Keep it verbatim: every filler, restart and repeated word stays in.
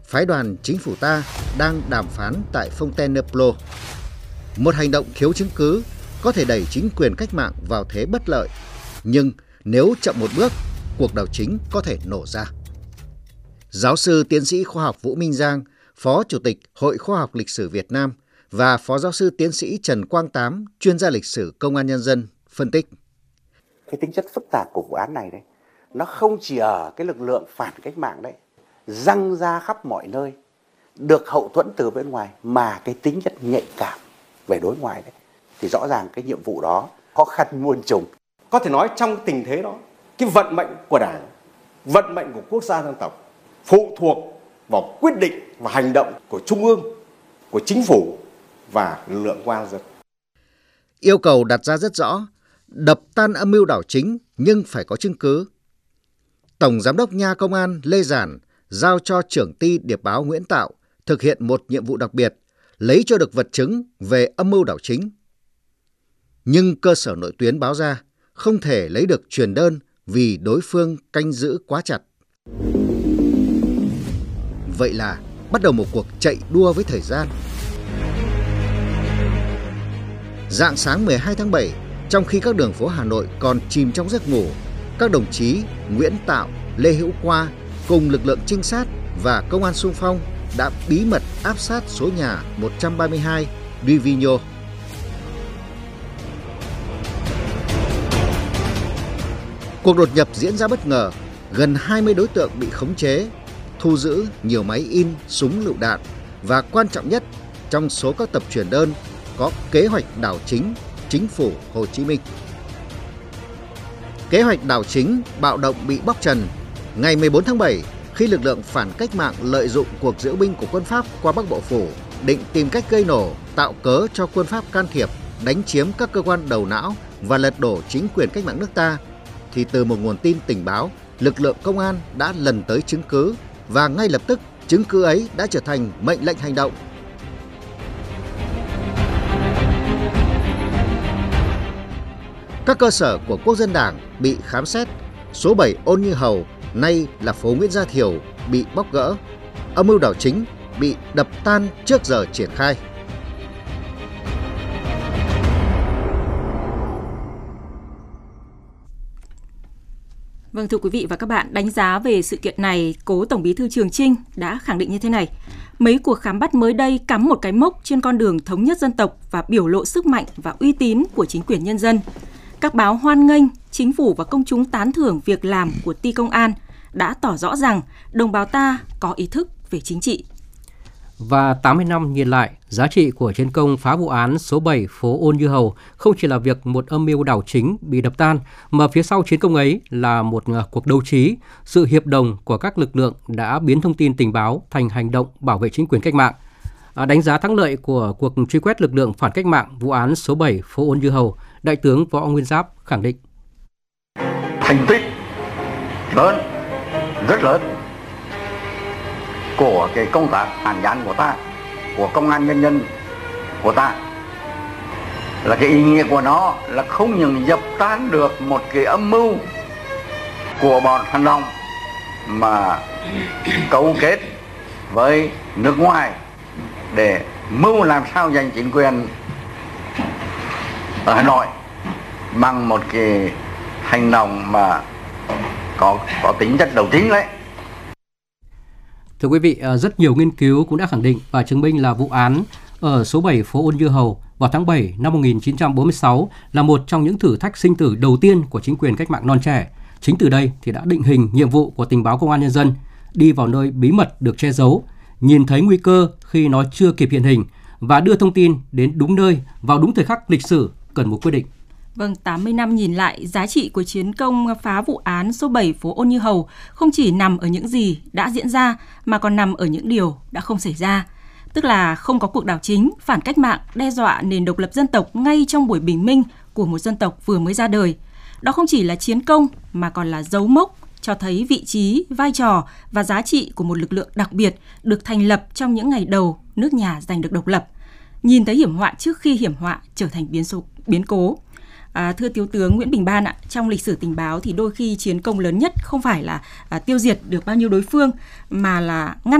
phái đoàn chính phủ ta đang đàm phán tại Fontainebleau. Một hành động thiếu chứng cứ có thể đẩy chính quyền cách mạng vào thế bất lợi, nhưng nếu chậm một bước, cuộc đảo chính có thể nổ ra. Giáo sư tiến sĩ khoa học Vũ Minh Giang, Phó Chủ tịch Hội Khoa học Lịch sử Việt Nam và Phó Giáo sư tiến sĩ Trần Quang Tám, chuyên gia lịch sử Công an Nhân dân, phân tích. Cái tính chất phức tạp của vụ án này đấy, nó không chỉ ở cái lực lượng phản cách mạng đấy, răng ra khắp mọi nơi, được hậu thuẫn từ bên ngoài, mà cái tính chất nhạy cảm về đối ngoại đấy, thì rõ ràng cái nhiệm vụ đó khó khăn muôn trùng. Có thể nói trong tình thế đó, cái vận mệnh của Đảng, vận mệnh của quốc gia dân tộc phụ thuộc vào quyết định và hành động của Trung ương, của Chính phủ và lực lượng công an nhân dân. Yêu cầu đặt ra rất rõ, đập tan âm mưu đảo chính nhưng phải có chứng cứ. Tổng Giám đốc Nha Công an Lê Giản giao cho trưởng ty Điệp báo Nguyễn Tạo thực hiện một nhiệm vụ đặc biệt, lấy cho được vật chứng về âm mưu đảo chính. Nhưng cơ sở nội tuyến báo ra không thể lấy được truyền đơn vì đối phương canh giữ quá chặt. Vậy là bắt đầu một cuộc chạy đua với thời gian. Rạng sáng mười hai tháng bảy, trong khi các đường phố Hà Nội còn chìm trong giấc ngủ, các đồng chí Nguyễn Tạo, Lê Hữu Qua cùng lực lượng trinh sát và công an xung phong đã bí mật áp sát số nhà một trăm ba mươi hai Duvigneau. Cuộc đột nhập diễn ra bất ngờ, gần hai mươi đối tượng bị khống chế, thu giữ nhiều máy in, súng lựu đạn và quan trọng nhất, trong số các tập truyền đơn có kế hoạch đảo chính Chính phủ Hồ Chí Minh. Kế hoạch đảo chính bạo động bị bóc trần ngày mười bốn tháng bảy khi lực lượng phản cách mạng lợi dụng cuộc diễu binh của quân Pháp qua Bắc Bộ Phủ, định tìm cách gây nổ, tạo cớ cho quân Pháp can thiệp, đánh chiếm các cơ quan đầu não và lật đổ chính quyền cách mạng nước ta, thì từ một nguồn tin tình báo, lực lượng công an đã lần tới chứng cứ và ngay lập tức chứng cứ ấy đã trở thành mệnh lệnh hành động. Các cơ sở của Quốc dân Đảng bị khám xét, số bảy Ôn Như Hầu, nay là phố Nguyễn Gia Thiều, bị bóc gỡ, âm mưu đảo chính bị đập tan trước giờ triển khai. Vâng, thưa quý vị và các bạn, đánh giá về sự kiện này, cố Tổng Bí thư Trường Chinh đã khẳng định như thế này. Mấy cuộc khám bắt mới đây cắm một cái mốc trên con đường thống nhất dân tộc và biểu lộ sức mạnh và uy tín của chính quyền nhân dân. Các báo hoan nghênh, chính phủ và công chúng tán thưởng việc làm của ty công an, đã tỏ rõ rằng đồng bào ta có ý thức về chính trị. Và tám mươi năm nhìn lại, giá trị của chiến công phá vụ án số bảy phố Ôn Như Hầu không chỉ là việc một âm mưu đảo chính bị đập tan, mà phía sau chiến công ấy là một cuộc đấu trí, sự hiệp đồng của các lực lượng đã biến thông tin tình báo thành hành động bảo vệ chính quyền cách mạng. À, đánh giá thắng lợi của cuộc truy quét lực lượng phản cách mạng vụ án số bảy phố Ôn Như Hầu, Đại tướng Võ Nguyên Giáp khẳng định. Thành tích lớn, rất lớn của cái công tác phản gián của ta, của công an nhân dân của ta, là cái ý nghĩa của nó là không những dập tan được một cái âm mưu của bọn phản động mà cấu kết với nước ngoài để mưu làm sao giành chính quyền ở Hà Nội bằng một cái hành động mà có có tính chất đầu chính đấy. Thưa quý vị, rất nhiều nghiên cứu cũng đã khẳng định và chứng minh là vụ án ở số bảy phố Ôn Như Hầu vào tháng bảy năm một nghìn chín trăm bốn mươi sáu là một trong những thử thách sinh tử đầu tiên của chính quyền cách mạng non trẻ. Chính từ đây thì đã định hình nhiệm vụ của tình báo công an nhân dân, đi vào nơi bí mật được che giấu, nhìn thấy nguy cơ khi nó chưa kịp hiện hình và đưa thông tin đến đúng nơi vào đúng thời khắc lịch sử cần một quyết định. Vâng, tám mươi năm nhìn lại, giá trị của chiến công phá vụ án số bảy phố Ôn Như Hầu không chỉ nằm ở những gì đã diễn ra mà còn nằm ở những điều đã không xảy ra. Tức là không có cuộc đảo chính, phản cách mạng đe dọa nền độc lập dân tộc ngay trong buổi bình minh của một dân tộc vừa mới ra đời. Đó không chỉ là chiến công mà còn là dấu mốc cho thấy vị trí, vai trò và giá trị của một lực lượng đặc biệt được thành lập trong những ngày đầu nước nhà giành được độc lập. Nhìn thấy hiểm họa trước khi hiểm họa trở thành biến, số, biến cố. À, thưa Thiếu tướng Nguyễn Bình Ban ạ, trong lịch sử tình báo thì đôi khi chiến công lớn nhất không phải là à, tiêu diệt được bao nhiêu đối phương mà là ngăn